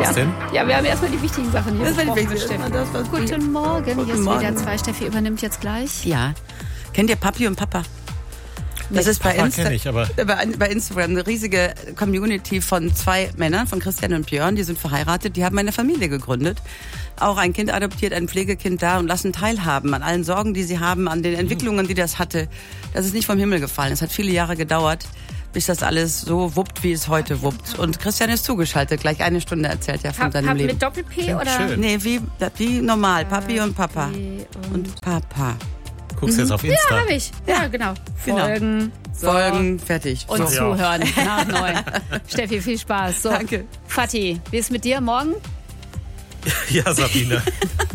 Was denn? Ja, wir haben erstmal die wichtigen Sachen hier. Das war die besprochen, wichtigste. Steffi. Guten Morgen, hier ist wieder 2. Steffi übernimmt jetzt gleich. Ja. Kennt ihr Papi und Papa? Das ist bei, Papa kenn ich, aber bei Instagram eine riesige Community von 2 Männern, von Christian und Björn, die sind verheiratet, die haben eine Familie gegründet. Auch ein Kind adoptiert, ein Pflegekind da und lassen teilhaben an allen Sorgen, die sie haben, an den Entwicklungen, die das hatte. Das ist nicht vom Himmel gefallen. Es hat viele Jahre gedauert, bis das alles so wuppt, wie es heute wuppt. Und Christian ist zugeschaltet, gleich 1 Stunde erzählt er von seinem Papi Leben. mit Doppel-P Klingt oder? schön. Nee, wie normal, Papi und Papa. Und Papa. guckst du jetzt auf Insta? Ja, habe ich. Ja, genau. Folgen. So. Folgen, fertig. Und So. zuhören nach 9. Steffi, viel Spaß. So. Danke. Vati, wie ist mit dir morgen? Ja, Sabine.